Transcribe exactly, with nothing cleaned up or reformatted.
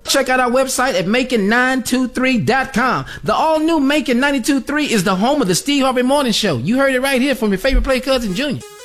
Check out our website at Macon nine two three dot com. The all-new Macon ninety-two point three is the home of the Steve Harvey Morning Show. You heard it right here from your favorite play cousin, Junior.